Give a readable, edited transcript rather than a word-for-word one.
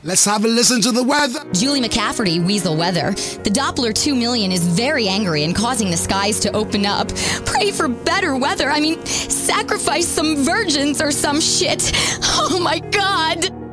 Let's have a listen to the weather. Julie McCafferty, Weasel Weather. The Doppler 2 million is very angry and causing the skies to open up. Pray for better weather. Sacrifice some virgins or some shit. Oh my God.